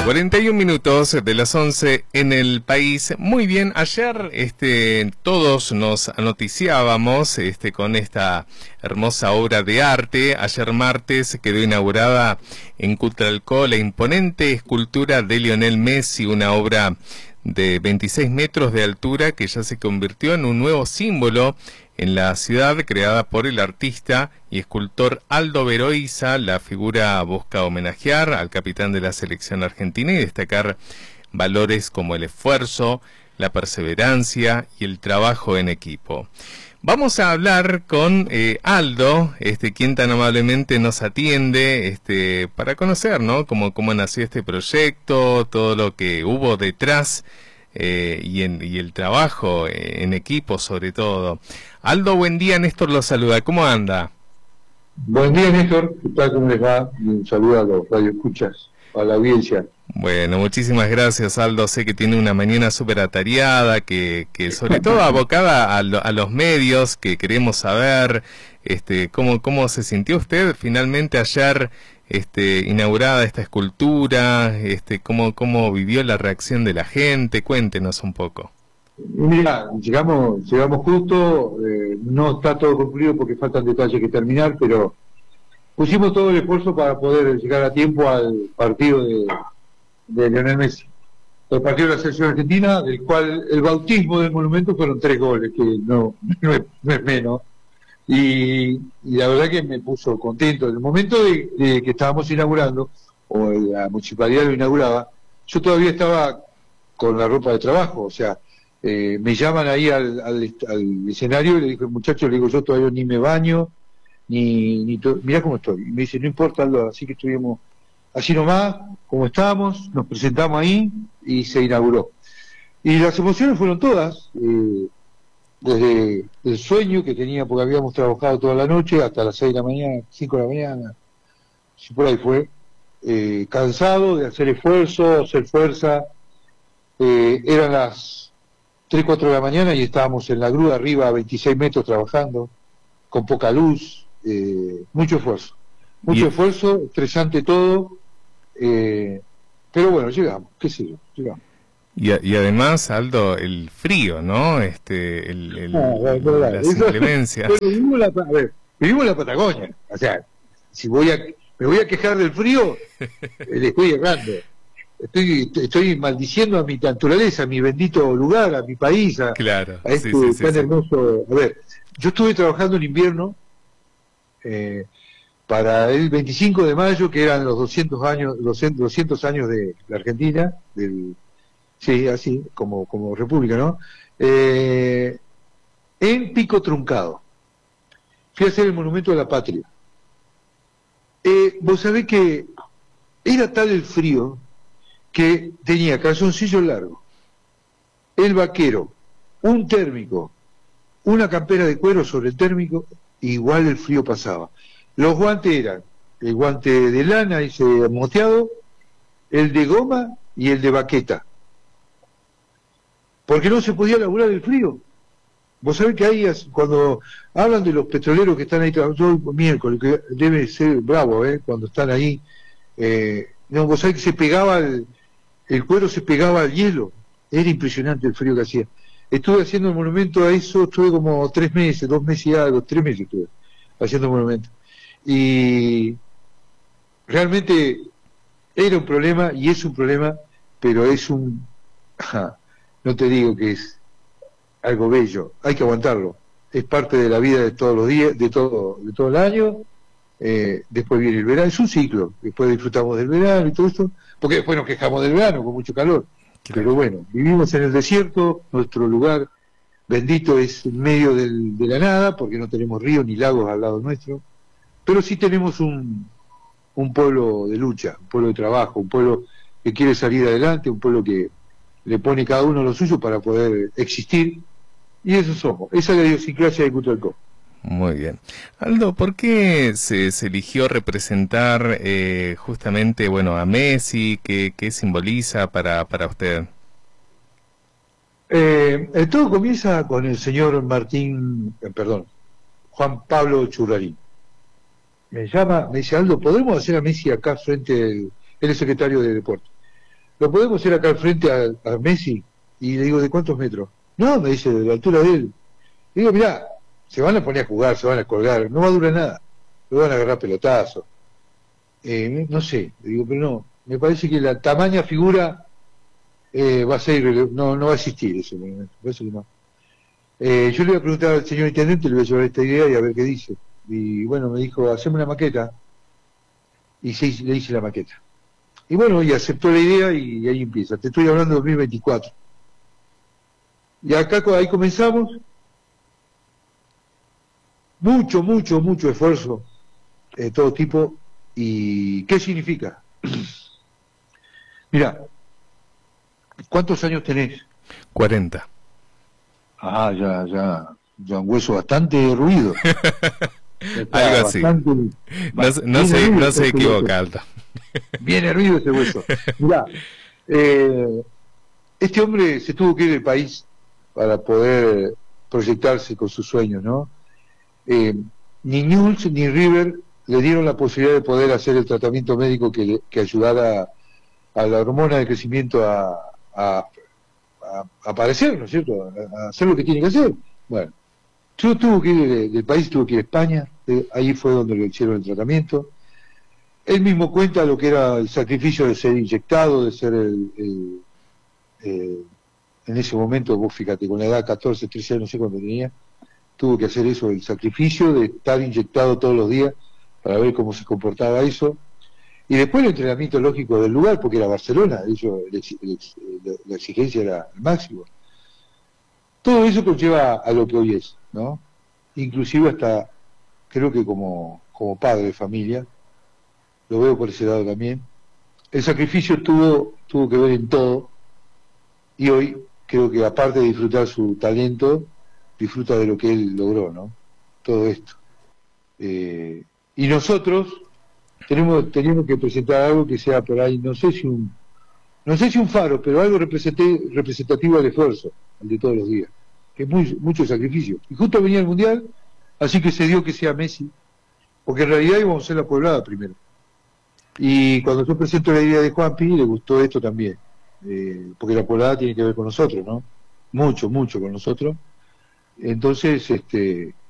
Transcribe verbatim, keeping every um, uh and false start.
cuarenta y un minutos de las once en el país. Muy bien, ayer este, todos nos noticiábamos este, con esta hermosa obra de arte. Ayer martes quedó inaugurada en Cutralcó la imponente escultura de Lionel Messi, una obra de veintiséis metros de altura que ya se convirtió en un nuevo símbolo en la ciudad, creada por el artista y escultor Aldo Beroiza. La figura busca homenajear al capitán de la selección argentina y destacar valores como el esfuerzo, la perseverancia y el trabajo en equipo. Vamos a hablar con eh, Aldo, este, quien tan amablemente nos atiende, este, para conocer, ¿no?, cómo, cómo nació este proyecto, todo lo que hubo detrás eh, y, en, y el trabajo eh, en equipo sobre todo. Aldo, buen día, Néstor lo saluda, ¿cómo anda? Buen día, Néstor, ¿qué tal? ¿Cómo les va? Un saludo a los radioescuchas, a la audiencia. Bueno, muchísimas gracias, Aldo. Sé que tiene una mañana súper atareada, que, que sobre todo abocada a, lo, a los medios, que queremos saber este, cómo, cómo se sintió usted finalmente ayer este, inaugurada esta escultura, este, cómo, cómo vivió la reacción de la gente. Cuéntenos un poco. Mira, llegamos, llegamos justo, eh, no está todo concluido porque faltan detalles que terminar, pero pusimos todo el esfuerzo para poder llegar a tiempo al partido de... de Lionel Messi, el partido de la selección argentina, del cual el bautismo del monumento fueron tres goles, que no, no, es, no es menos, y, y la verdad que me puso contento. En el momento de, de que estábamos inaugurando, o la municipalidad lo inauguraba, yo todavía estaba con la ropa de trabajo, o sea, eh, me llaman ahí al, al, al escenario y le dije, muchachos, le digo, yo todavía ni me baño, ni, ni mirá cómo estoy, y me dice, no importa, Aldo, así que estuvimos así nomás, como estábamos, nos presentamos ahí y se inauguró. Y las emociones fueron todas, eh, desde el sueño que tenía, porque habíamos trabajado toda la noche, hasta las seis de la mañana, cinco de la mañana, si por ahí fue, eh, cansado de hacer esfuerzo, hacer fuerza. Eh, eran las tres, cuatro de la mañana y estábamos en la grúa arriba a veintiséis metros trabajando, con poca luz, eh, mucho esfuerzo. Mucho Bien. esfuerzo, estresante todo, eh, pero bueno, llegamos, qué sé yo, llegamos. Y, a, y además, Aldo, el frío, ¿no? Este, el, el, No, no, no, las eso, inclemencias. Bueno, vivimos la, a ver, vivimos en la Patagonia, o sea, si voy a, me voy a quejar del frío, eh, le estoy errando. Estoy, estoy maldiciendo a mi naturaleza, a mi bendito lugar, a mi país, a, Claro, a este sí, sí, sí, tan sí. hermoso. A ver, yo estuve trabajando en invierno, eh, para el veinticinco de mayo, que eran los doscientos años, los doscientos años de la Argentina, del, sí, así, como, como república, ¿no? Eh, en Pico Truncado. Fui a hacer el Monumento a la Patria. Eh, vos sabés que era tal el frío que tenía calzoncillo largo, el vaquero, un térmico, una campera de cuero sobre el térmico, igual el frío pasaba. Los guantes eran el guante de lana, ese moteado, el de goma y el de baqueta. Porque no se podía laburar el frío. Vos sabés que ahí, cuando hablan de los petroleros que están ahí trabajando todo el miércoles, que debe ser bravo, ¿eh? Cuando están ahí, eh, no, vos sabés que se pegaba, el, el cuero se pegaba al hielo. Era impresionante el frío que hacía. Estuve haciendo el monumento a eso, estuve como tres meses, dos meses y algo, tres meses estuve haciendo el monumento. Y realmente era un problema y es un problema, pero es un, ja, no te digo que es algo bello, hay que aguantarlo, es parte de la vida de todos los días, de todo, de todo el año. Eh, después viene el verano, es un ciclo, después disfrutamos del verano y todo eso, porque después nos quejamos del verano con mucho calor, claro. Pero bueno, vivimos en el desierto, nuestro lugar bendito es en medio del, de la nada, porque no tenemos ríos ni lagos al lado nuestro. Pero sí tenemos un, un pueblo de lucha, un pueblo de trabajo, un pueblo que quiere salir adelante, un pueblo que le pone cada uno lo suyo para poder existir, y eso somos. Esa es la idiosincrasia de Cutralcó. Muy bien. Aldo, ¿por qué se, se eligió representar eh, justamente, bueno, a Messi? ¿Qué, qué simboliza para, para usted? Eh, eh, todo comienza con el señor Martín, eh, perdón, Juan Pablo Churrarín. Me llama, me dice, Aldo, ¿podemos hacer a Messi acá frente al, él es secretario de Deportes? ¿lo podemos hacer acá al frente a, a Messi? Y le digo, ¿de cuántos metros? No, me dice, de la altura de él. Le digo, mirá, se van a poner a jugar, se van a colgar, no va a durar nada, lo van a agarrar pelotazos. Eh, no sé, le digo, pero no, me parece que la tamaña figura eh, va a ser, no, no va a existir eso, me parece que no. Eh, yo le voy a preguntar al señor intendente, le voy a llevar esta idea y a ver qué dice. Y bueno, me dijo, haceme una maqueta, y se, le hice la maqueta. Y bueno, y aceptó la idea y, y ahí empieza. Te estoy hablando de dos mil veinticuatro. Y acá ahí comenzamos. Mucho, mucho, mucho esfuerzo de todo tipo. ¿Y qué significa? Mira, ¿cuántos años tenés? cuarenta. Ah, ya, ya, ya un hueso bastante ruido. Algo así. Bastante, no, no se, no se equivoca, Aldo. Viene ruido ese hueso. Mirá, eh, este hombre se tuvo que ir del país para poder proyectarse con sus sueños, ¿no? Eh, ni Newell's ni River le dieron la posibilidad de poder hacer el tratamiento médico que, le, que ayudara a la hormona de crecimiento a, a, a, a aparecer, ¿no es cierto? A, a hacer lo que tiene que hacer. Bueno, yo tuve que ir de, del país, tuve que ir a España, de, ahí fue donde le hicieron el tratamiento. Él mismo cuenta lo que era el sacrificio de ser inyectado, de ser el, el, el en ese momento, vos fíjate, con la edad catorce, trece años, no sé cuánto tenía, tuvo que hacer eso, el sacrificio de estar inyectado todos los días para ver cómo se comportaba eso. Y después el entrenamiento lógico del lugar, porque era Barcelona, eso, el, el, el, la exigencia era el máximo. Todo eso conlleva a lo que hoy es, ¿no? Inclusive hasta, creo que como, como padre de familia, lo veo por ese lado también. El sacrificio tuvo, tuvo que ver en todo, y hoy creo que aparte de disfrutar su talento, disfruta de lo que él logró, ¿no? Todo esto. Eh, y nosotros tenemos, tenemos que presentar algo que sea por ahí, no sé si un, no sé si un faro, pero algo representativo del esfuerzo, al de todos los días, que es muy, mucho sacrificio. Y justo venía el Mundial, así que se dio que sea Messi, porque en realidad íbamos a ser la Pueblada primero. Y cuando yo presento la idea de Juanpi, le gustó esto también, eh, porque la Pueblada tiene que ver con nosotros, ¿no? Mucho, mucho con nosotros. Entonces, este,